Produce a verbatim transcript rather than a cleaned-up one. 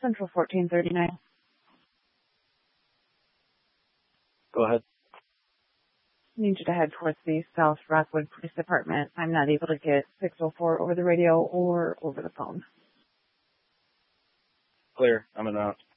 Central fourteen thirty-nine. Go ahead. I need you to head towards the South Rockwood Police Department. I'm not able to get six oh four over the radio or over the phone. Clear. I'm in route.